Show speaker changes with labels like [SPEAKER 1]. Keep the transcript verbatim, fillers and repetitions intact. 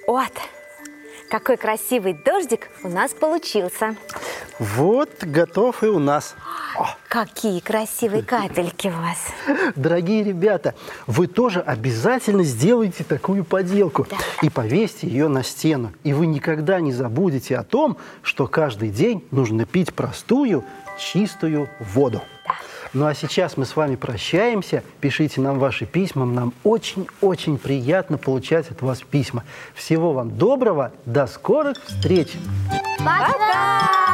[SPEAKER 1] Вот, какой красивый дождик у нас получился.
[SPEAKER 2] Вот, готов и у нас. О.
[SPEAKER 1] Какие красивые капельки у вас.
[SPEAKER 2] Дорогие ребята, вы тоже обязательно сделайте такую поделку.
[SPEAKER 1] Да.
[SPEAKER 2] И повесьте ее на стену. И вы никогда не забудете о том, что каждый день нужно пить простую, чистую воду.
[SPEAKER 1] Да.
[SPEAKER 2] Ну а сейчас мы с вами прощаемся. Пишите нам ваши письма. Нам очень-очень приятно получать от вас письма. Всего вам доброго. До скорых встреч.
[SPEAKER 1] Пока!